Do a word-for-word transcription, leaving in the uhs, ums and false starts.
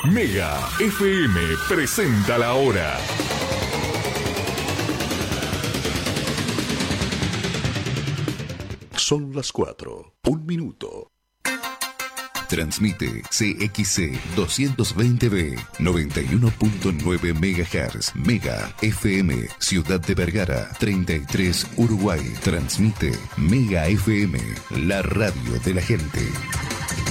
Mega F M presenta la hora. Son las cuatro, un minuto. Transmite C X C doscientos veinte B, noventa y uno punto nueve megahertz, Mega F M, Ciudad de Vergara, treinta y tres, Uruguay. Transmite Mega F M, la radio de la gente.